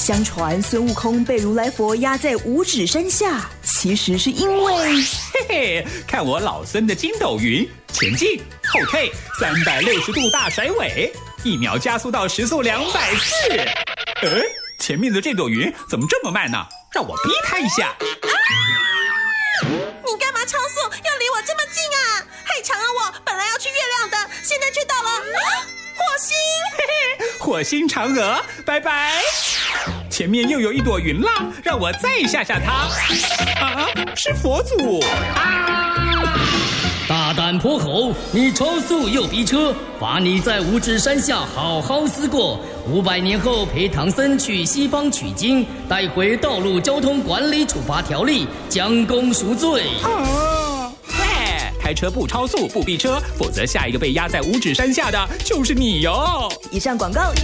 相传孙悟空被如来佛压在五指山下，其实是因为嘿嘿，看我老孙的筋斗云，前进后退360度大甩尾，1秒加速到时速240。前面的这朵云怎么这么慢呢？让我逼它一下。 你干嘛超速？要离我这么近啊？害长了我，本来要去月亮的，现在却到了火星。 嘿嘿，火星嫦娥，拜拜。前面又有一朵云浪，让我再吓吓它。啊，是佛祖啊！ 大胆泼猴，你超速又逼车，罚你在五指山下好好思过。500年后陪唐僧去西方取经，带回道路交通管理处罚条例，将功赎罪。 开车不超速不逼车，否则下一个被压在五指山下的就是你哟。 以上广告由